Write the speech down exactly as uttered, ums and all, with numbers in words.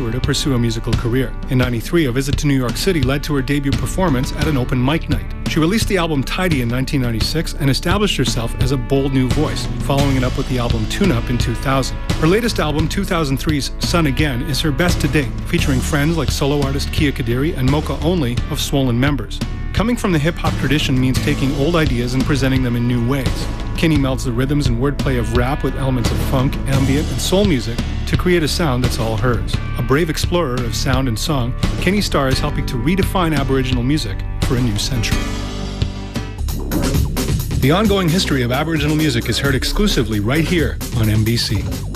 tour to pursue a musical career. In ninety-three, a visit to New York City led to her debut performance at an open mic night. She released the album Tidy in nineteen ninety-six and established herself as a bold new voice, following it up with the album Tune Up in two thousand. Her latest album, two thousand three's Sun Again, is her best to date, featuring friends like solo artist Kia Kadiri and Mocha Only of Swollen Members. Coming from the hip-hop tradition means taking old ideas and presenting them in new ways. Kenny melds the rhythms and wordplay of rap with elements of funk, ambient, and soul music to create a sound that's all hers. A brave explorer of sound and song, Kenny Starr is helping to redefine Aboriginal music for a new century. The ongoing history of Aboriginal music is heard exclusively right here on M B C.